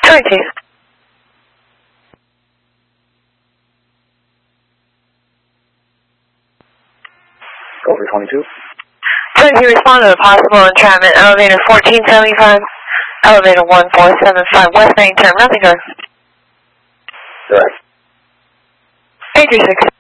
22. Over 22. 22, respond to a possible entrapment. Elevator 1475, elevator 1475, west main turn, nothing goes. Direct. 836.